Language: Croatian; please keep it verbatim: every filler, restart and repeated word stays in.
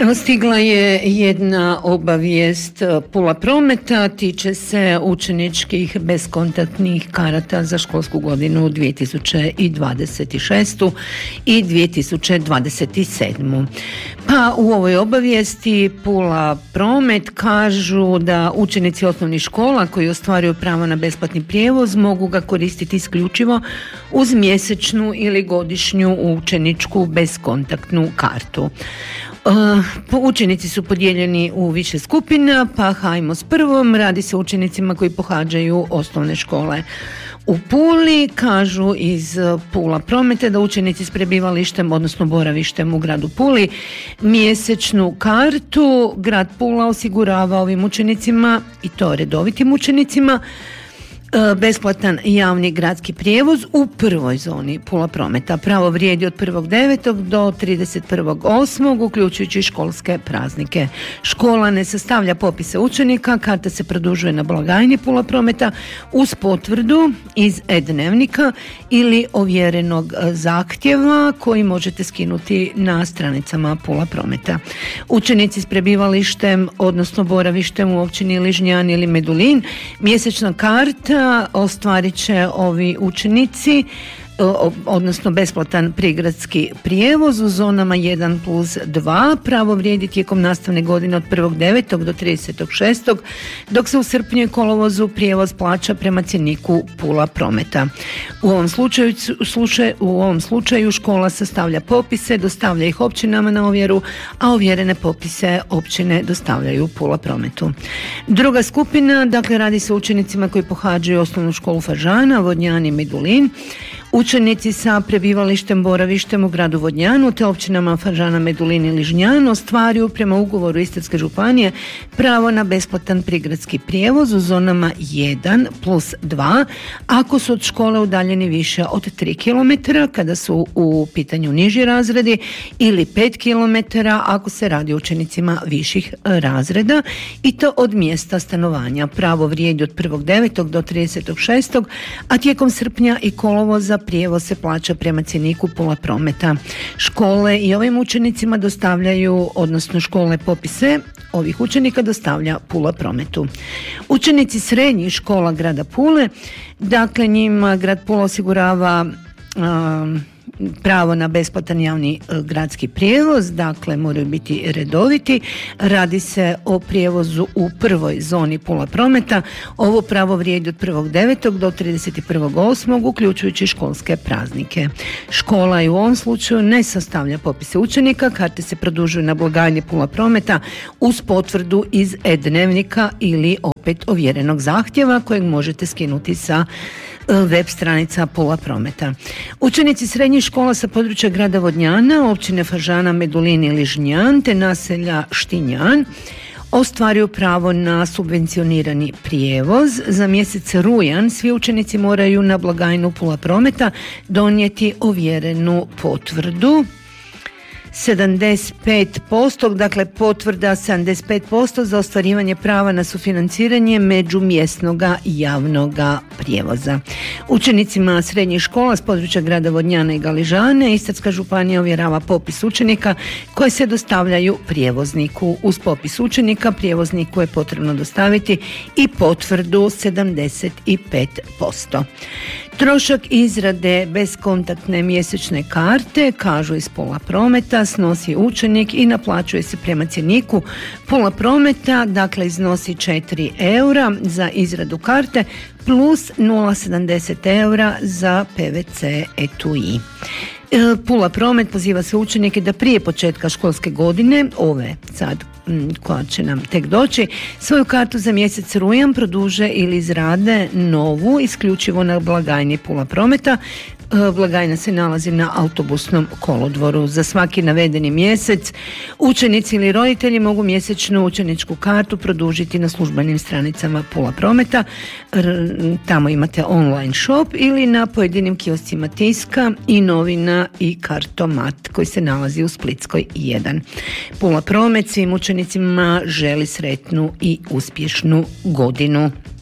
Evo, stigla je jedna obavijest Pula Prometa, tiče se učeničkih beskontaktnih karata za školsku godinu dvije tisuće dvadeset šestu i dvije tisuće dvadeset sedmu. Pa u ovoj obavijesti Pula Promet kažu da učenici osnovnih škola koji ostvaruju pravo na besplatni prijevoz mogu ga koristiti isključivo uz mjesečnu ili godišnju učeničku beskontaktnu kartu. Uh, učenici su podijeljeni u više skupina, pa hajmo s prvom. Radi se o učenicima koji pohađaju osnovne škole u Puli. Kažu iz Pula Prometa da učenici s prebivalištem, odnosno boravištem u gradu Puli, mjesečnu kartu grad Pula osigurava ovim učenicima, i to redovitim učenicima, besplatan javni gradski prijevoz u prvoj zoni Pula Prometa. Pravo vrijedi od prvog devetog do trideset prvog osmog uključujući školske praznike. Škola ne sastavlja popise učenika, karta se produžuje na blagajni Pula Prometa uz potvrdu iz e-dnevnika ili ovjerenog zahtjeva koji možete skinuti na stranicama Pula Prometa. Učenici s prebivalištem, odnosno boravištem u općini Ližnjan ili Medulin, mjesečna karta ostvarit će ovi učenici, odnosno besplatan prigradski prijevoz u zonama jedan plus dva. Pravo vrijedi tijekom nastavne godine od prvog devetog do tridesetog šestog, dok se u srpnju i kolovozu prijevoz plaća prema cjeniku Pula Prometa. U ovom slučaju, slučaj, u ovom slučaju škola sastavlja popise, dostavlja ih općinama na ovjeru, a ovjerene popise općine dostavljaju Pula Prometu. Druga skupina, dakle radi se o učenicima koji pohađaju osnovnu školu Fažana, Vodnjan i Medulin. Učenici sa prebivalištem, boravištem u gradu Vodnjanu te općinama Fažana, Medulin i Ližnjan ostvaruju prema ugovoru Istarske županije pravo na besplatan prigradski prijevoz u zonama jedan plus dva ako su od škole udaljeni više od tri kilometra kada su u pitanju niži razredi ili pet kilometara ako se radi o učenicima viših razreda, i to od mjesta stanovanja. Pravo vrijedi od prvog devetog do tridesetog šestog, a tijekom srpnja i kolovoza prijevoz se plaća prema cjeniku Pula Prometa. Škole i ovim učenicima dostavljaju, odnosno škole popise ovih učenika dostavlja Pula Prometu. Učenici srednjih škola grada Pule, dakle njima grad Pula osigurava um, pravo na besplatan javni gradski prijevoz, dakle moraju biti redoviti. Radi se o prijevozu u prvoj zoni Pula Prometa. Ovo pravo vrijedi od prvog devetog do trideset prvog osmog uključujući školske praznike. Škola i u ovom slučaju ne sastavlja popise učenika, karte se produžuju na blagajni Pula Prometa uz potvrdu iz e-dnevnika ili opet ovjerenog zahtjeva kojeg možete skinuti sa web stranica Pula Prometa. Učenici srednjih škola sa područja grada Vodnjana, općine Fažana, Medulin i Ližnjan te naselja Štinjan ostvaruju pravo na subvencionirani prijevoz. Za mjesec rujan svi učenici moraju na blagajnu Pula Prometa donijeti ovjerenu potvrdu sedamdeset pet posto, dakle potvrda sedamdeset pet posto za ostvarivanje prava na sufinanciranje međumjesnog javnog prijevoza. Učenicima srednjih škola s područja grada Vodnjana i Galižane Istarska županija ovjerava popis učenika koje se dostavljaju prijevozniku. Uz popis učenika prijevozniku je potrebno dostaviti i potvrdu sedamdeset pet posto. Trošak izrade beskontaktne mjesečne karte, kažu iz Pula Prometa, snosi učenik i naplaćuje se prema cjeniku Pula Prometa, dakle iznosi četiri eura za izradu karte plus nula zarez sedamdeset eura za P V C etui. Pula Promet poziva sve učenike da prije početka školske godine, ove sad koja će nam tek doći, svoju kartu za mjesec rujan produže ili izrade novu isključivo na blagajni Pula Prometa. Blagajna se nalazi na autobusnom kolodvoru. Za svaki navedeni mjesec učenici ili roditelji mogu mjesečnu učeničku kartu produžiti na službenim stranicama Pula Prometa. Tamo imate online shop ili na pojedinim kioscima Tiska i Novina i Kartomat koji se nalazi u Splitskoj jedan. Pula Promet svim učenicima želi sretnu i uspješnu godinu.